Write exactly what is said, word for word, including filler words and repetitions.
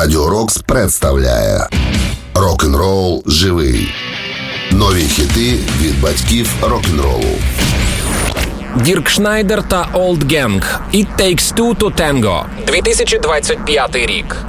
Радіо Рокс представляє Рок-н-рол живий. Нові хіти від батьків рок-н-ролу. Дірк Шнайдер та Old Gang. It Takes Two to Tango. дві тисячі двадцять п'ятий рік.